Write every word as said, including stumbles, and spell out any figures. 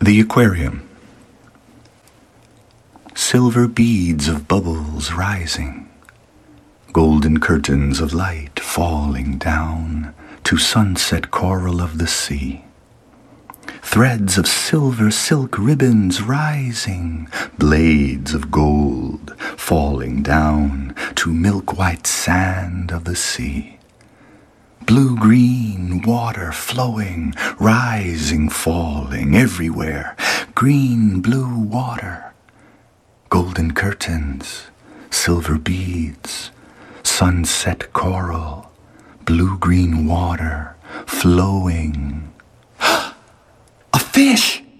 The aquarium. Silver beads of bubbles rising, golden curtains of light falling down to sunset coral of the sea. Threads of silver silk ribbons rising, blades of gold falling down to milk-white sand of the sea. Blue-green water flowing, rising, falling everywhere. Green-blue water, golden curtains, silver beads, sunset coral, blue-green water flowing. A fish!